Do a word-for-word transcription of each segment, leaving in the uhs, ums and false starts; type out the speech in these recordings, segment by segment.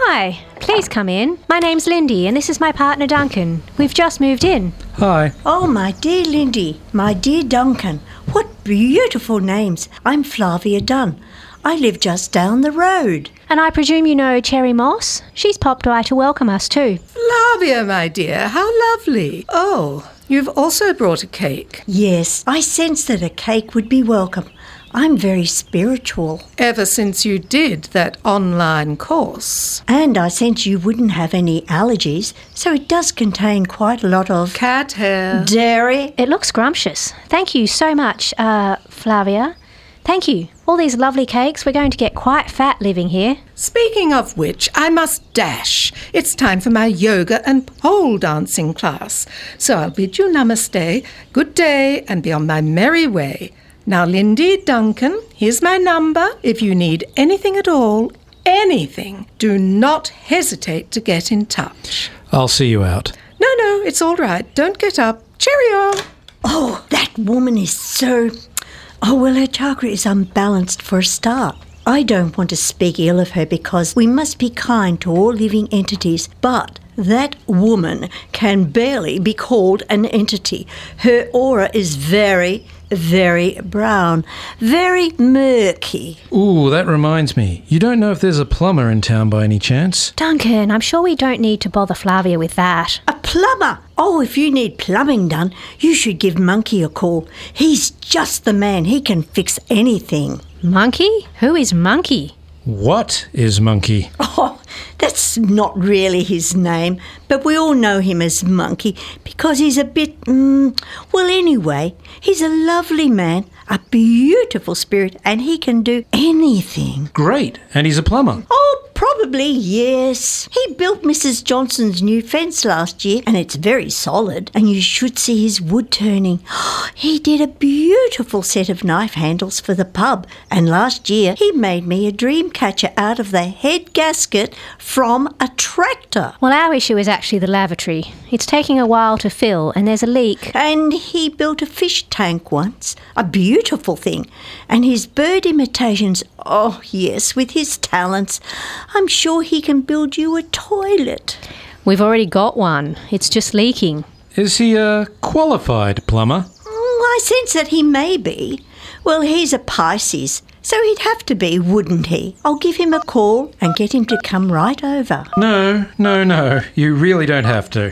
Hi, please come in. My name's Lindy and this is my partner Duncan. We've just moved in. Hi. Oh, my dear Lindy, my dear Duncan, what beautiful names. I'm Flavia Dunn. I live just down the road. And I presume you know Cherry Moss? She's popped by to welcome us too. Flavia, my dear, how lovely. Oh, you've also brought a cake. Yes, I sensed that a cake would be welcome. I'm very spiritual. Ever since you did that online course. And I sense you wouldn't have any allergies, so it does contain quite a lot of... Cat hair. Dairy. It looks scrumptious. Thank you so much, uh, Flavia. Thank you. All these lovely cakes. We're going to get quite fat living here. Speaking of which, I must dash. It's time for my yoga and pole dancing class. So I'll bid you namaste, good day, and be on my merry way. Now, Lindy, Duncan, here's my number. If you need anything at all, anything, do not hesitate to get in touch. I'll see you out. No, no, it's all right. Don't get up. Cheerio. Oh, that woman is so... Oh, well, her chakra is unbalanced for a start. I don't want to speak ill of her because we must be kind to all living entities, but that woman can barely be called an entity. Her aura is very, very brown, very murky. Ooh, that reminds me. You don't know if there's a plumber in town by any chance? Duncan, I'm sure we don't need to bother Flavia with that. A plumber? Oh, if you need plumbing done, you should give Monkey a call. He's just the man. He can fix anything. Monkey? Who is Monkey? What is Monkey? Oh, that's not really his name, but we all know him as Monkey because he's a bit, mm, well, anyway, he's a lovely man, a beautiful spirit, and he can do anything. Great, and he's a plumber. Oh, probably, yes. He built Missus Johnson's new fence last year, and it's very solid, and you should see his wood turning. He did a beautiful set of knife handles for the pub, and last year he made me a dream catcher out of the head gasket from a tractor. Well, our issue is actually the lavatory. It's taking a while to fill and there's a leak. And he built a fish tank once, a beautiful thing. And his bird imitations, oh yes, with his talents, I'm sure he can build you a toilet. We've already got one. It's just leaking. Is he a qualified plumber? Mm, I sense that he may be. Well, he's a Pisces, so he'd have to be, wouldn't he? I'll give him a call and get him to come right over. No, no, no. You really don't have to.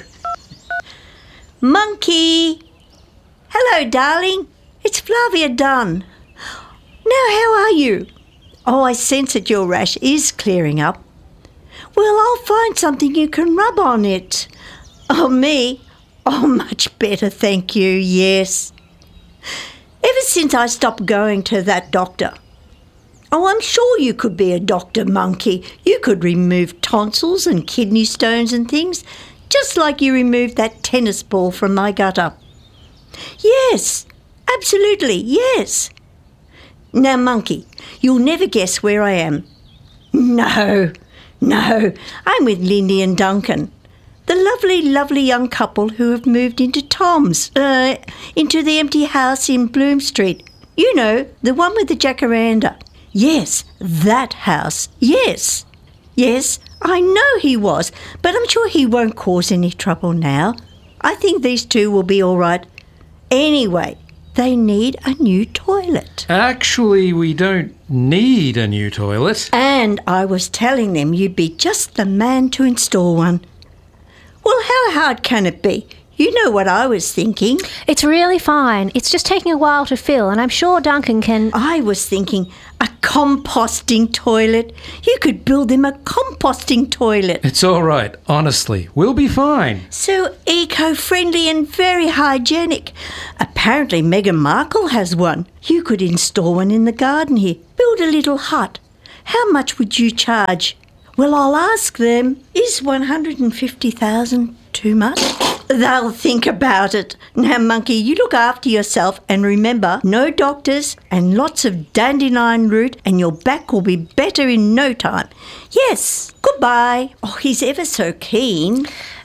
Monkey! Hello, darling. It's Flavia Dunn. Now, how are you? Oh, I sense that your rash is clearing up. Well, I'll find something you can rub on it. Oh, me? Oh, much better, thank you, yes. Ever since I stopped going to that doctor. Oh, I'm sure you could be a doctor, Monkey. You could remove tonsils and kidney stones and things, just like you removed that tennis ball from my gutter. Yes, absolutely, yes. Now, Monkey, you'll never guess where I am. No, no, I'm with Lindy and Duncan, the lovely, lovely young couple who have moved into Tom's, uh, into the empty house in Bloom Street. You know, the one with the jacaranda. Yes, that house, yes. Yes, I know he was, but I'm sure he won't cause any trouble now. I think these two will be all right. Anyway, they need a new toilet. Actually, we don't need a new toilet. And I was telling them you'd be just the man to install one. Well, how hard can it be? You know what I was thinking. It's really fine. It's just taking a while to fill and I'm sure Duncan can... I was thinking a composting toilet. You could build him a composting toilet. It's all right, honestly. We'll be fine. So eco-friendly and very hygienic. Apparently Meghan Markle has one. You could install one in the garden here. Build a little hut. How much would you charge? Well, I'll ask them. Is one hundred fifty thousand dollars too much? They'll think about it. Now, Monkey, you look after yourself and remember, no doctors and lots of dandelion root and your back will be better in no time. Yes, goodbye. Oh, he's ever so keen.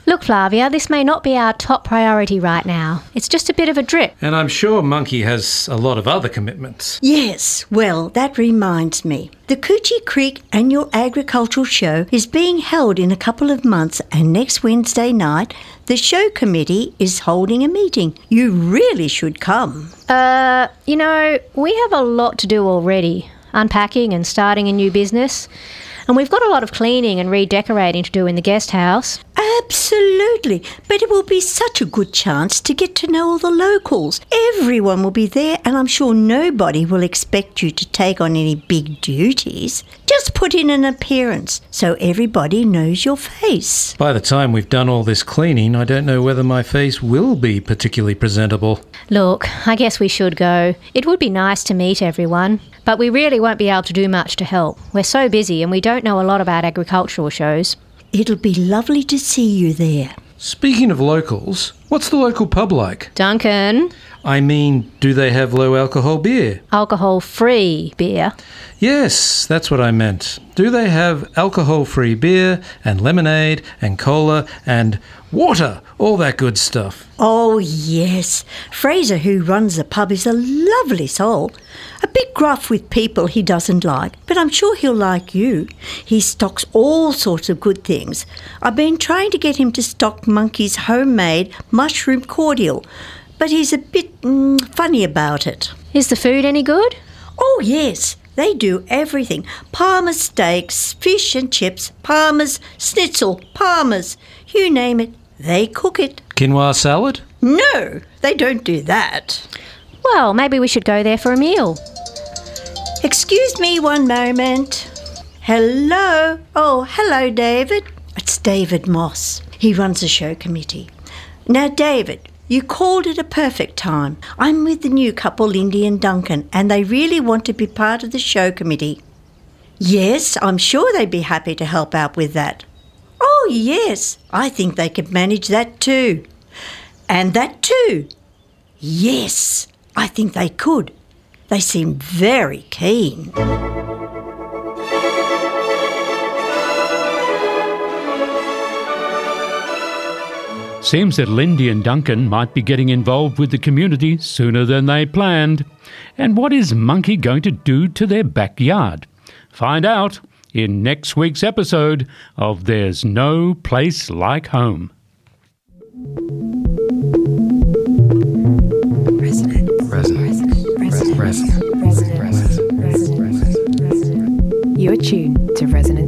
Look, Flavia, this may not be our top priority right now. It's just a bit of a drip. And I'm sure Monkey has a lot of other commitments. Yes, well, that reminds me. The Coochie Creek Annual Agricultural Show is being held in a couple of months, and next Wednesday night, the show committee is holding a meeting. You really should come. Uh, you know, we have a lot to do already. Unpacking and starting a new business. And we've got a lot of cleaning and redecorating to do in the guest house. Absolutely, but it will be such a good chance to get to know all the locals. Everyone will be there, and I'm sure nobody will expect you to take on any big duties. Just put in an appearance so everybody knows your face. By the time we've done all this cleaning, I don't know whether my face will be particularly presentable. Look, I guess we should go. It would be nice to meet everyone, but we really won't be able to do much to help. We're so busy and we don't know a lot about agricultural shows. It'll be lovely to see you there. Speaking of locals, what's the local pub like? Duncan, I mean, do they have low alcohol beer? alcohol-free beer. Yes, that's what I meant. Do they have alcohol-free beer and lemonade and cola and water? All that good stuff. Oh, yes. Fraser, who runs the pub, is a lovely soul. A bit gruff with people he doesn't like, but I'm sure he'll like you. He stocks all sorts of good things. I've been trying to get him to stock Monkey's homemade mushroom cordial, but he's a bit mm, funny about it. Is the food any good? Oh, yes. They do everything. Parma steaks, fish and chips, Parmas, schnitzel, Parmas. You name it, they cook it. Quinoa salad? No, they don't do that. Well, maybe we should go there for a meal. Excuse me one moment. Hello? Oh, hello, David. It's David Moss. He runs the show committee. Now, David, you called it a perfect time. I'm with the new couple, Lindy and Duncan, and they really want to be part of the show committee. Yes, I'm sure they'd be happy to help out with that. Oh, yes, I think they could manage that too. And that too. Yes, I think they could. They seem very keen. Seems that Lindy and Duncan might be getting involved with the community sooner than they planned. And what is Monkey going to do to their backyard? Find out in next week's episode of There's No Place Like Home. Resonant. Resonant. Resonant. Resonant. Resonant. Resonant. You're tuned to Resonant